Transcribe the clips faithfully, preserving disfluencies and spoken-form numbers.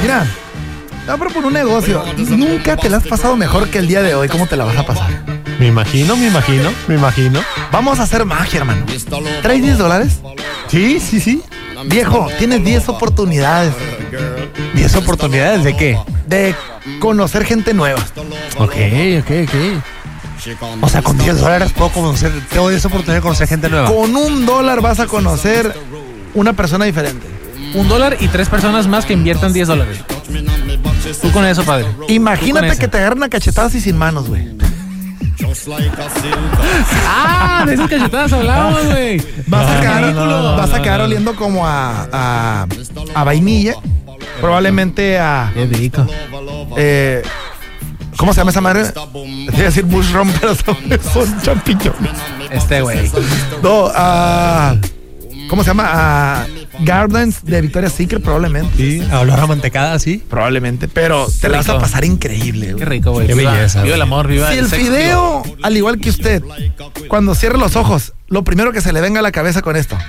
Mira, te voy a proponer un negocio. Nunca te la has pasado mejor que el día de hoy. ¿Cómo te la vas a pasar? Me imagino, me imagino, me imagino. Vamos a hacer magia, hermano. ¿Traes diez dólares? Sí, sí, sí. Viejo, tienes diez oportunidades. ¿diez oportunidades de qué? De conocer gente nueva. Ok, ok, ok. O sea, con diez dólares puedo conocer, tengo diez oportunidades de conocer gente nueva. Con un dólar vas a conocer una persona diferente. Un dólar y tres personas más que inviertan diez dólares. Tú con eso, padre. Imagínate que te agarran a cachetadas y sin manos, güey. Ah, de esas cachetadas hablamos, güey. Vas a quedar, no, no, no, vas a no, quedar no. oliendo como a, a, a vainilla. Probablemente a... Qué rico. Eh, ¿Cómo se llama esa madre? Te iba a decir mushroom, pero son, son champiñones. Este, güey. No, a... ¿Cómo se llama? A Gardens de Victoria's Secret, probablemente. Sí, hablar a mantecada, sí. Probablemente, pero te la vas a pasar increíble, güey. Qué rico, güey. Qué Viva, belleza, viva el amor, viva Si el sexo, fideo, al igual que usted, cuando cierre los ojos, lo primero que se le venga a la cabeza con esto.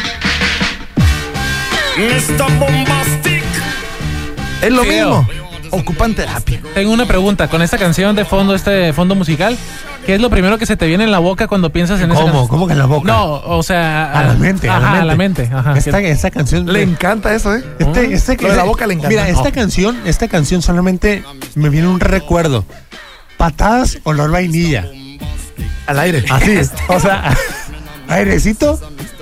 mister Bombastic. Es lo Fideo. mismo. Ocupan terapia. Tengo una pregunta. Con esta canción de fondo, este fondo musical, ¿qué es lo primero que se te viene en la boca cuando piensas en esa ¿Cómo? canción? ¿Cómo que en la boca? No, o sea... A la mente, a la ajá, mente. a la mente. Ajá. Esta, esta canción... Le encanta eso, ¿eh? Este, este, Lo de la boca le encanta. Mira, esta No. canción, esta canción solamente me viene un recuerdo. Patadas, olor vainilla. Al aire. Así, o sea, airecito.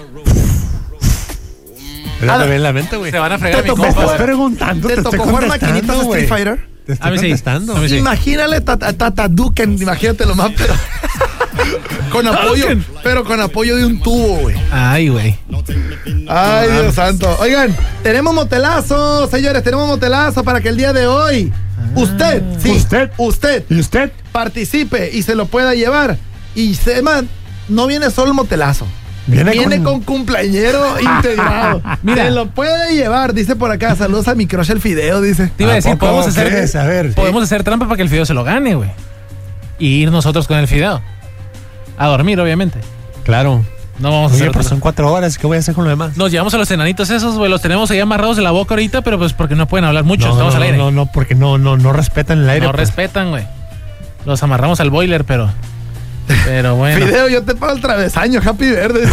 Pero Ah, también en la mente, güey. Se van a Te fregar mi tocó Me compa. estás jugar- preguntando, ¿Te te, tocó estoy jugar maquinitas de contestando, Street güey. Fighter? Te estoy A mí sí. contestando. A mí sí. Imagínale Tata, tata Duken, imagínate lo más, pero con apoyo, pero con apoyo de un tubo, güey. Ay, güey. Ay, Dios santo. Oigan, tenemos motelazo, señores, tenemos motelazo para que el día de hoy usted, sí, Usted. usted ¿Y usted? participe y se lo pueda llevar. Y se man, no viene solo el motelazo. Viene, Viene con, con... cumpleañero integrado. Mira. Se lo puede llevar, dice por acá. Saludos a mi crush el Fideo, dice. Te iba a ¿A decir, poco podemos hacer, crees? A ver. podemos hacer trampa para que el fideo se lo gane, güey. Y ir nosotros con el fideo. A dormir, obviamente. Claro. No vamos a Oye, hacer pues otra son cuatro horas. ¿Qué voy a hacer con lo demás? Nos llevamos a los enanitos esos, güey. Los tenemos ahí amarrados de la boca ahorita, pero pues porque no pueden hablar mucho. no, Estamos no, al aire. no, no, porque no, no, no respetan el aire. No pues. respetan, güey. Los amarramos al boiler, pero... Pero bueno. Fideo, yo te pago el travesaño, Happy Verde.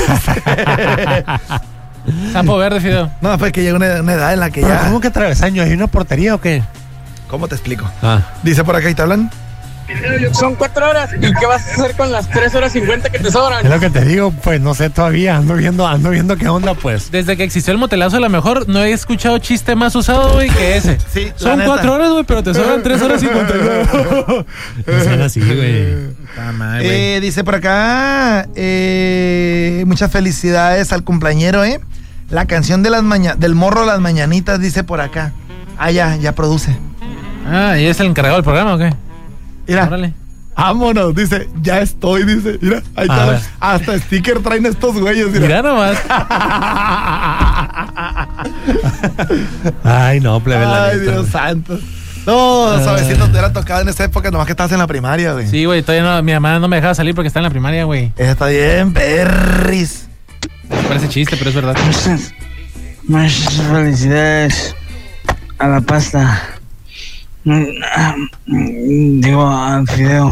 Sapo verde, fideo. No, pues que llega una, una edad en la que ¿Pero ya. cómo que travesaño? ¿Hay una portería o qué? ¿Cómo te explico? Ah. Dice por acá y te hablan. Son cuatro horas. ¿Y qué vas a hacer con las tres horas cincuenta que te sobran? Es lo que te digo, pues no sé todavía. Ando viendo, ando viendo qué onda, pues. Desde que existió el motelazo, a lo mejor no he escuchado chiste más usado, güey, que ese. Sí, la Son neta. cuatro horas, güey, pero te sobran tres horas cincuenta y nueve. No sean así, güey. Eh, dice por acá. Eh, muchas felicidades al cumpleañero, ¿eh? La canción de las maña del morro las mañanitas, dice por acá. Ah, ya, ya produce. Ah, ¿y es el encargado del programa o qué? Mira. Órale. Vámonos, dice, ya estoy, dice, mira, ahí A está, ver. hasta sticker traen estos güeyes, mira. Mira nomás. Ay, no, plebe, la Ay, neta, Dios güey. santo. No, suavecito te hubiera tocado en esa época, nomás que estabas en la primaria, güey. Sí, güey, todavía no, mi mamá no me dejaba salir porque está en la primaria, güey. Está bien, perris. Parece chiste, pero es verdad. Muchas, muchas felicidades a la pasta. Mm, ah, mm, Digo, al fideo.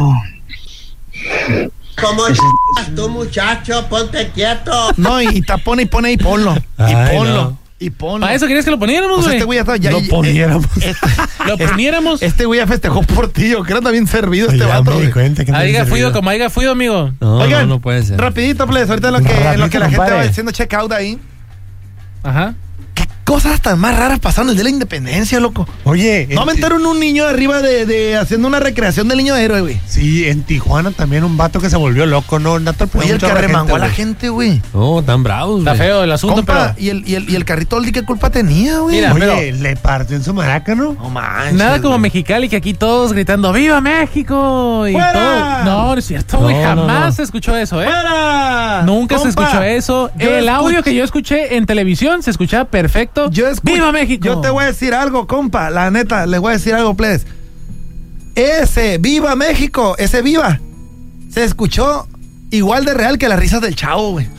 ¿Cómo Ese- estás tú, muchacho? Ponte quieto. No, y, y tapone y pone y ponlo. Y Ay, ponlo. no. Y ponlo. ¿Para eso querías que lo poniéramos, O sea, güey? este güey ya está. Ya, Lo eh, poniéramos. eh, Lo poniéramos. Este güey ya festejó por ti, yo creo que anda bien servido este Ya vato, me di güey. cuenta que no Haiga había fuido servido. como haiga fuido, amigo. No, Oigan, no, no puede ser. Rapidito, please, ahorita en lo que, en lo Rapidito, que la gente compadre. va diciendo check out ahí. Ajá. ¿Qué cosas tan más raras pasaron el día de la independencia, loco? Oye, No en aventaron un niño arriba de, de haciendo una recreación del niño héroe, güey. Ti- Sí, en Tijuana también un vato que se volvió loco, ¿no? No te Oye, el que remangó a la gente, güey. No, tan bravos, Está güey. feo el asunto, Compa, pero... y el, y, el, y el carrito Aldi, ¿qué culpa tenía, güey? Mira, Oye, le partió en su maraca, ¿no? No manches, Nada como güey. Mexicali, que aquí todos gritando ¡Viva México! Y ¡Fuera! todo. No, no es cierto, güey. No, no, Jamás no. se escuchó eso, ¿eh? ¡Fuera! Nunca se Compa, escuchó eso. yo El escuch- audio que yo escuché en televisión se escuchaba perfecto. Yo escuch- ¡Viva México! Yo te voy a decir algo, compa. La neta, les voy a decir algo, please. Ese Viva México, ese Viva, se escuchó igual de real que las risas del Chavo, güey.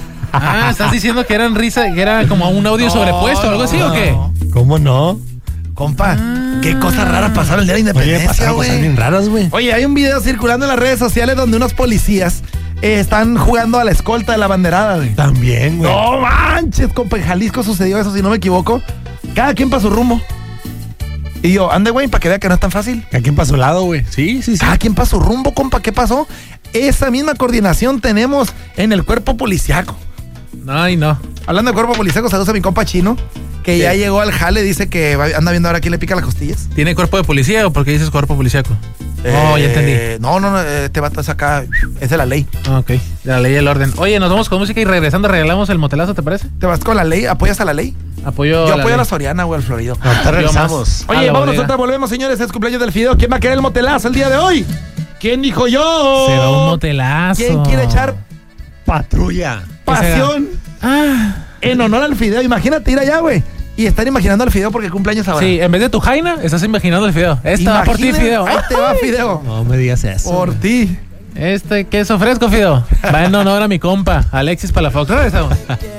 Ah, ¿estás diciendo que eran risa, que era como un audio No, sobrepuesto o algo así no, o qué? no. ¿Cómo no? Compa, qué cosas raras pasaron el día de la Oye, independencia, pasaron cosas güey. bien raras, güey. Oye, hay un video circulando en las redes sociales donde unos policías eh, están jugando a la escolta de la banderada, güey. También, güey. No manches, compa, en Jalisco sucedió eso, si no me equivoco. Cada quien para su rumbo. Y yo, ande, güey, para que vea que no es tan fácil. ¿A quién para su lado, güey? Sí, sí, sí. Cada quien para su rumbo, compa, ¿qué pasó? Esa misma coordinación tenemos en el cuerpo policiaco. Ay, no. Hablando de cuerpo policiaco, saludos a mi compa Chino, que ya llegó al jale, dice que va- anda viendo ahora quién le pica las costillas. ¿Tiene cuerpo de policía o por qué dices cuerpo policíaco? Oh, ya entendí. Eh, No, no, no, este vato es acá, es de la ley. Ok, la ley y el orden. Oye, nos vamos con música y regresando regalamos el motelazo, ¿te parece? ¿Te vas con la ley? ¿Apoyas a la ley? Apoyo Yo la apoyo a ley. la Soriana, güey, al Florido. Ahorita Yo regresamos. más. Oye, A la vamos bodega. nosotros, volvemos, señores, es cumpleaños del Fideo. ¿Quién va a querer el motelazo el día de hoy? ¿Quién dijo yo? Se da un motelazo. ¿Quién quiere echar Patrulla. pasión Ah, en honor al Fideo? Imagínate ir allá, güey, y estar imaginando al Fideo porque cumpleaños ahora. sí, en vez de tu jaina, estás imaginando el fideo. Esta va por ti, Imagina- fideo. Ahí te va, Fideo. No me digas eso. Por ti. Este queso fresco, fideo. Va en honor a mi compa, Alexis Palafox. Regresamos.